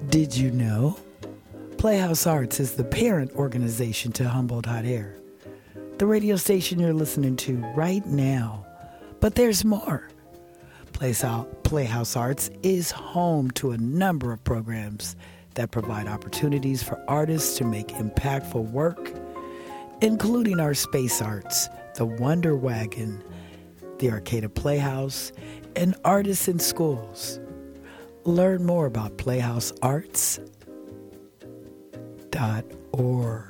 Did you know? Playhouse Arts is the parent organization to Humboldt Hot Air, the radio station you're listening to right now. But there's more. Playhouse Arts is home to a number of programs that provide opportunities for artists to make impactful work, including our space arts, the Wonder Wagon, the Arcada Playhouse, and Artists in Schools. Learn more about playhousearts.org.